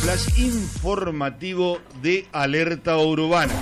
flash informativo de Alerta Urbana.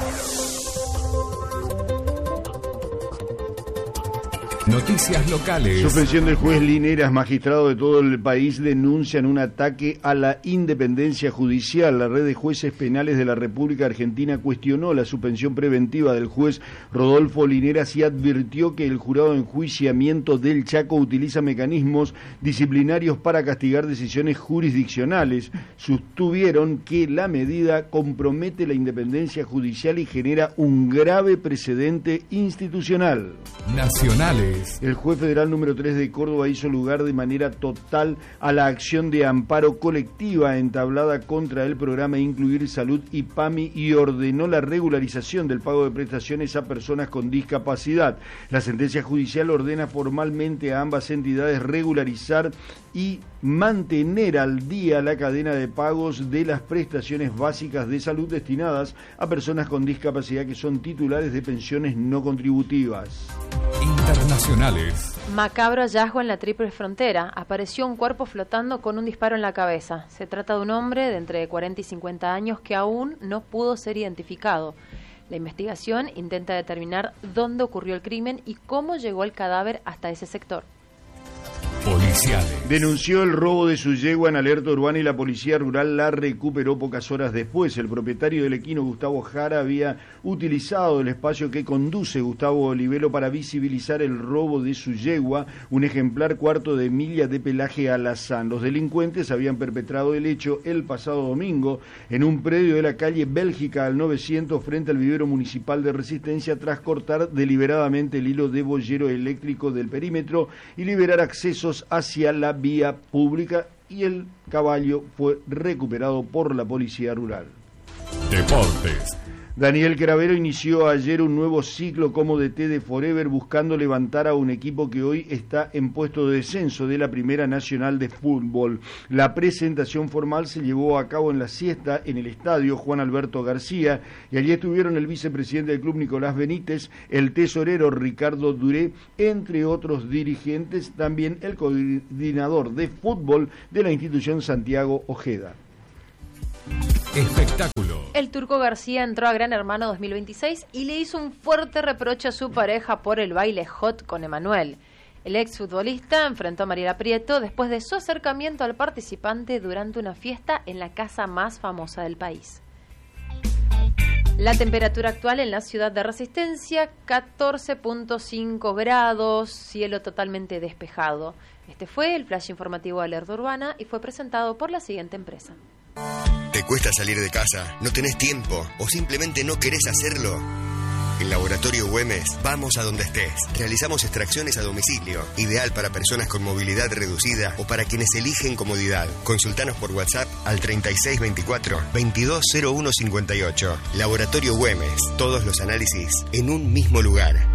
Noticias locales. Suspensión del juez Lineras. Magistrado de todo el país denuncian un ataque a la independencia judicial. La red de jueces penales de la República Argentina cuestionó la suspensión preventiva del juez Rodolfo Lineras y advirtió que el jurado de enjuiciamiento del Chaco utiliza mecanismos disciplinarios para castigar decisiones jurisdiccionales. Sostuvieron que la medida compromete la independencia judicial y genera un grave precedente institucional. Nacionales. El juez federal número 3 de Córdoba hizo lugar de manera total a la acción de amparo colectiva entablada contra el programa Incluir Salud y PAMI y ordenó la regularización del pago de prestaciones a personas con discapacidad. La sentencia judicial ordena formalmente a ambas entidades regularizar y mantener al día la cadena de pagos de las prestaciones básicas de salud destinadas a personas con discapacidad que son titulares de pensiones no contributivas. Internacionales. Macabro hallazgo en la Triple Frontera. Apareció un cuerpo flotando con un disparo en la cabeza. Se trata de un hombre de entre 40 y 50 años que aún no pudo ser identificado. La investigación intenta determinar dónde ocurrió el crimen y cómo llegó el cadáver hasta ese sector. Policiales. Denunció el robo de su yegua en Alerta Urbana y la policía rural la recuperó pocas horas después. El propietario del equino, Gustavo Jara, había utilizado el espacio que conduce Gustavo Olivelo para visibilizar el robo de su yegua, un ejemplar cuarto de milla de pelaje alazán. Los delincuentes habían perpetrado el hecho el pasado domingo en un predio de la calle Bélgica al 900 frente al vivero municipal de Resistencia tras cortar deliberadamente el hilo de boyero eléctrico del perímetro y liberar accesos hacia la vía pública, y el caballo fue recuperado por la policía rural. Deportes. Daniel Cravero inició ayer un nuevo ciclo como DT de Forever buscando levantar a un equipo que hoy está en puesto de descenso de la Primera Nacional de Fútbol. La presentación formal se llevó a cabo en la siesta en el estadio Juan Alberto García y allí estuvieron el vicepresidente del club Nicolás Benítez, el tesorero Ricardo Duré, entre otros dirigentes, también el coordinador de fútbol de la institución Santiago Ojeda. Espectáculo. El Turco García entró a Gran Hermano 2026 y le hizo un fuerte reproche a su pareja por el baile hot con Emanuel. El exfutbolista enfrentó a Mariela Prieto después de su acercamiento al participante durante una fiesta en la casa más famosa del país. La temperatura actual en la ciudad de Resistencia, 14.5 grados, cielo totalmente despejado. Este fue el flash informativo de Alerta Urbana y fue presentado por la siguiente empresa. ¿Te cuesta salir de casa? ¿No tenés tiempo? ¿O simplemente no querés hacerlo? En Laboratorio Güemes, vamos a donde estés. Realizamos extracciones a domicilio, ideal para personas con movilidad reducida o para quienes eligen comodidad. Consultanos por WhatsApp al 3624-220158. Laboratorio Güemes, todos los análisis en un mismo lugar.